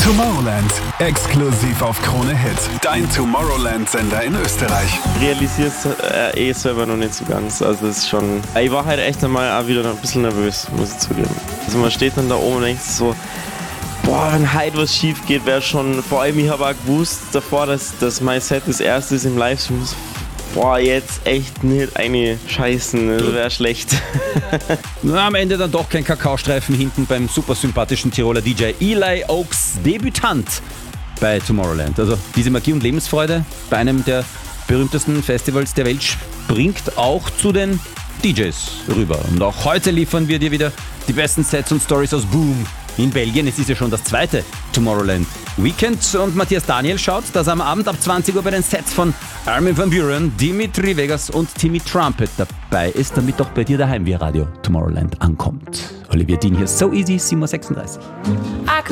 Tomorrowland, exklusiv auf Krone Hit. Dein Tomorrowland-Sender in Österreich. Realisierst selber noch nicht so ganz. Also das ist schon. Ich war halt echt einmal auch wieder ein bisschen nervös, muss ich zugeben. Also man steht dann da oben und denkt so, boah, wenn heute was schief geht, wäre schon. Vor allem, ich habe auch gewusst davor, dass mein Set das erste ist im Livestream. Boah, jetzt echt nicht eine Scheißen, das wäre schlecht. Na, am Ende dann doch kein Kakaostreifen hinten beim super sympathischen Tiroler DJ Eli Oaks, Debütant bei Tomorrowland. Also diese Magie und Lebensfreude bei einem der berühmtesten Festivals der Welt springt auch zu den DJs rüber. Und auch heute liefern wir dir wieder die besten Sets und Stories aus Boom in Belgien. Es ist ja schon das zweite Tomorrowland Weekend und Matthias Daniel schaut, dass am Abend ab 20 Uhr bei den Sets von Armin van Buuren, Dimitri Vegas und Timmy Trumpet dabei ist, damit auch bei dir daheim via Radio Tomorrowland ankommt. Olivia Dean hier, So Easy, 7:36 Uhr.